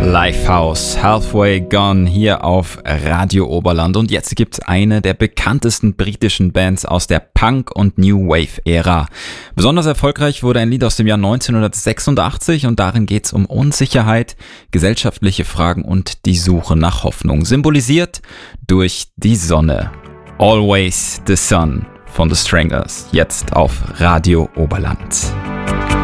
Lifehouse, Halfway Gone hier auf Radio Oberland. Und jetzt gibt's eine der bekanntesten britischen Bands aus der Punk- und New Wave-Ära. Besonders erfolgreich wurde ein Lied aus dem Jahr 1986 und darin geht's um Unsicherheit, gesellschaftliche Fragen und die Suche nach Hoffnung. Symbolisiert durch die Sonne. Always the Sun von The Stranglers, jetzt auf Radio Oberland.